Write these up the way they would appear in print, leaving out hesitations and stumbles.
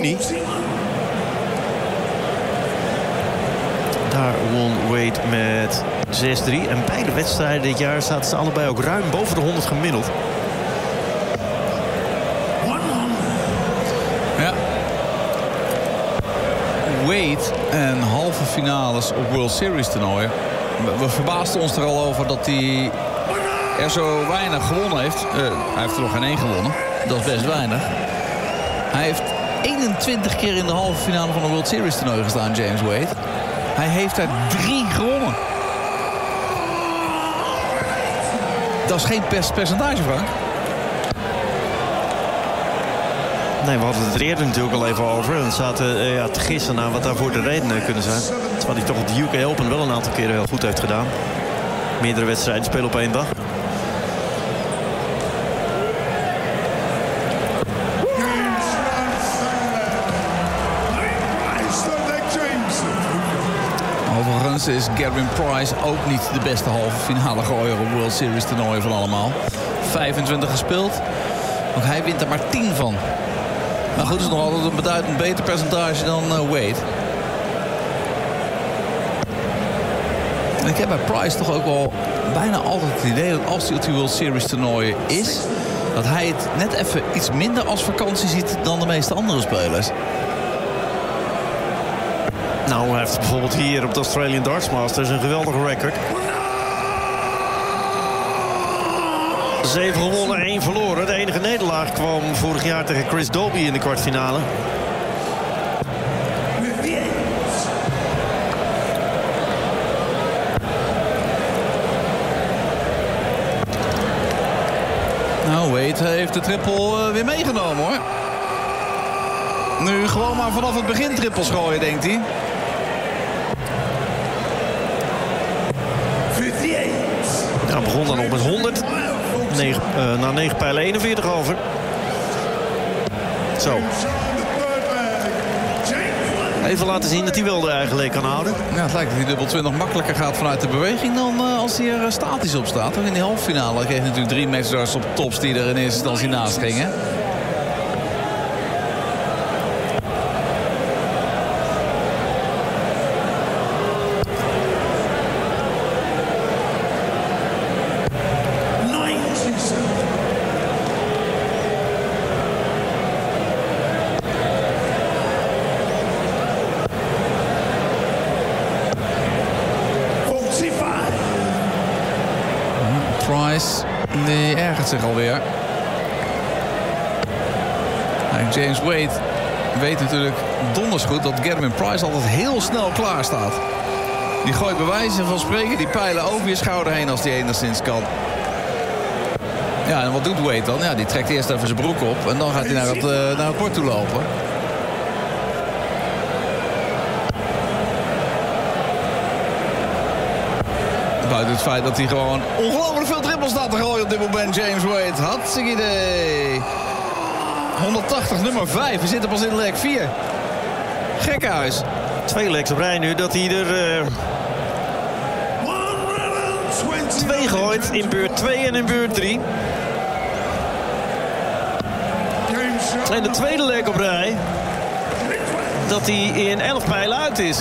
juni. Daar won Wade met 6-3. En beide wedstrijden dit jaar zaten ze allebei ook ruim boven de 100 gemiddeld. Ja. Wade en halve finales op World Series toernooien. We verbaasden ons er al over dat hij er zo weinig gewonnen heeft. Hij heeft er nog geen 1 gewonnen. Dat is best weinig. Hij heeft 21 keer in de halve finale van een World Series toernooi gestaan, James Wade. Hij heeft er 3 gewonnen. Dat is geen percentage, Frank. Nee, we hadden het er eerder natuurlijk al even over. We zaten te gissen naar wat daarvoor de redenen kunnen zijn. Terwijl hij toch op de UK Open wel een aantal keren heel goed heeft gedaan. Meerdere wedstrijden spelen op 1 dag. Overigens is Gerwin Price ook niet de beste halve finale gooier op World Series toernooien van allemaal. 25 gespeeld. Ook hij wint er maar 10 van. Maar goed, het is nog altijd een beduidend beter percentage dan Wade. En ik heb bij Price toch ook wel bijna altijd het idee dat als hij op die World Series toernooien is, dat hij het net even iets minder als vakantie ziet dan de meeste andere spelers. Nou, hij heeft bijvoorbeeld hier op de Australian Darts Masters een geweldige record. 7 gewonnen, 1 verloren. De enige nederlaag kwam vorig jaar tegen Chris Dobie in de kwartfinale. Nou, Wade heeft de triple weer meegenomen, hoor. Nu gewoon maar vanaf het begin trippels gooien, denkt hij. Hij begon dan nog met 100. Na 9 pijlen 41 over. Zo. Even laten zien dat hij wel de eigen leek kan houden. Ja, het lijkt dat die dubbel 20 makkelijker gaat vanuit de beweging dan als hij er statisch op staat. In die halve finale kreeg hij natuurlijk 3 matchstars op tops die er in eerste instantie naast gingen. Die ergert zich alweer. En James Wade weet natuurlijk donders goed dat Gerwin Price altijd heel snel klaar staat. Die gooit bij wijze van spreken die pijlen over je schouder heen als die enigszins kan. Ja, en wat doet Wade dan? Ja, die trekt eerst even zijn broek op en dan gaat hij naar het bord toe lopen. Buiten het feit dat hij gewoon ongelooflijk veel trippels staat te gooien op dit moment, James Wade. Hartstikke idee. 180, nummer 5. We zitten pas in leg 4. Gekhuis. 2 legs op rij nu dat hij er 2 gooit in beurt 2 en in beurt 3. En de tweede leg op rij dat hij in 11 pijlen uit is.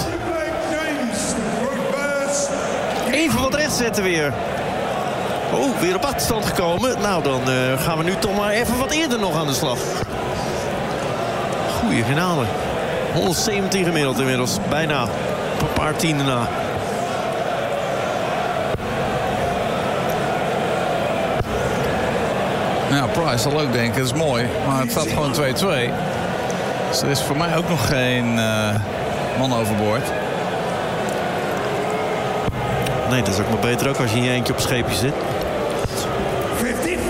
Even wat recht zetten weer. Oh, weer op achterstand gekomen. Nou, dan gaan we nu toch maar even wat eerder nog aan de slag. Goeie finale. 117 gemiddeld inmiddels. Bijna. Een paar tienden na. Ja, Price zal ook denken, dat is mooi. Maar het staat gewoon 2-2. Dus er is voor mij ook nog geen man overboord. Nee, dat is ook maar beter ook als je in je eentje op een scheepje zit. 55.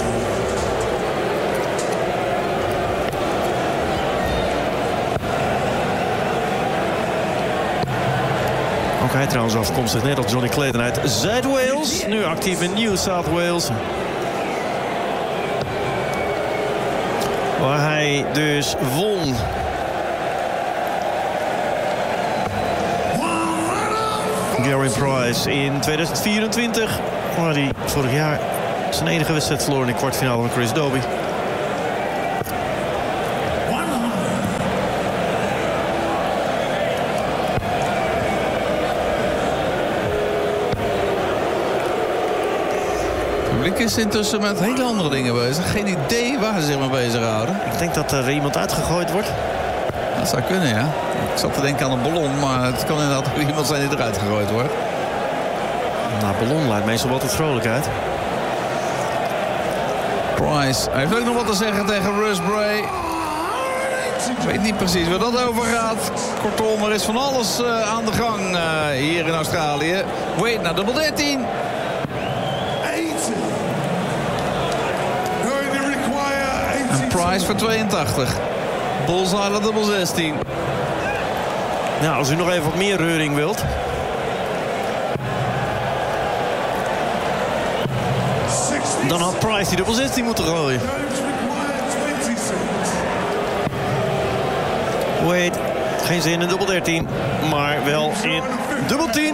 Ook hij trouwens afkomstig net als Johnny Clayton uit Zuid-Wales. Nu actief in New South Wales. Waar hij dus won. Gary Price in 2024. Waar hij vorig jaar zijn enige wedstrijd verloor in de kwartfinale van Chris Dobie. is intussen met hele andere dingen bezig. Geen idee waar ze zich mee bezighouden. Ik denk dat er iemand uitgegooid wordt. Dat zou kunnen, ja. Ik zat te denken aan een ballon, maar het kan inderdaad ook iemand zijn die eruit gegooid wordt. Nou, ballon lijkt meestal wel tot vrolijkheid. Price heeft ook nog wat te zeggen tegen Russ Bray. Ik weet niet precies waar dat over gaat. Kortom, er is van alles aan de gang hier in Australië. Wade naar dubbel 13. En Price voor 82. Bullseye naar dubbel 16. Nou, als u nog even wat meer reuring wilt. Dan had Price die dubbel 16 moeten gooien. Wade, geen zin in dubbel 13. Maar wel in dubbel 10.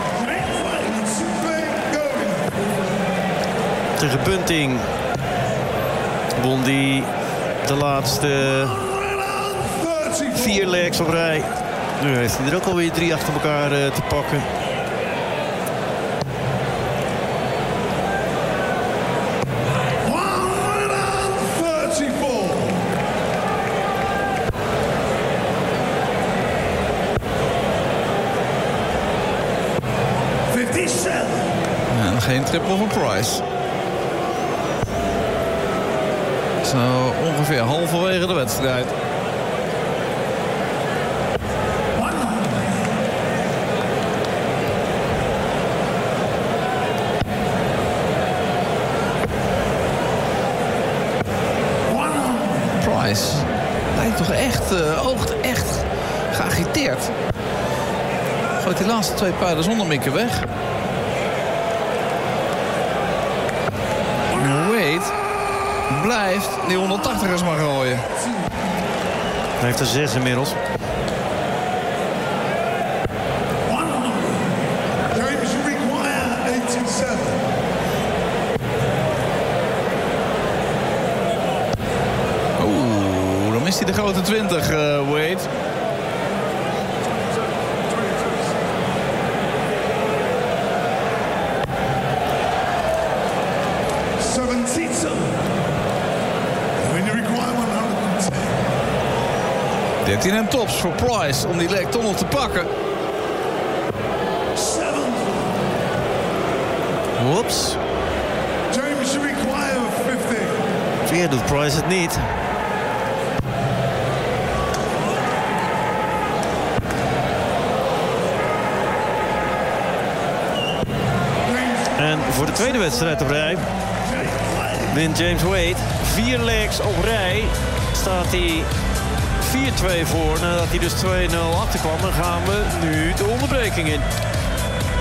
Tegen Bunting won die de laatste 4 legs op rij. Nu heeft hij er ook alweer 3 achter elkaar te pakken. En geen triple van Price. Zo ongeveer halverwege de wedstrijd. Price lijkt toch echt, oogt echt geagiteerd. Gooit die laatste 2 paarden zonder mikken weg. Wade blijft die 180ers maar gooien. Hij heeft er 6 inmiddels. Oeh, dan mist hij de grote 20, Wade. En tops voor Price om die leg toch nog te pakken. Whoops. Weer doet Price het niet. En voor de tweede wedstrijd op rij wint James Wade. 4 legs op rij staat hij 4-2 voor. Nadat hij dus 2-0 achterkwam, dan gaan we nu de onderbreking in.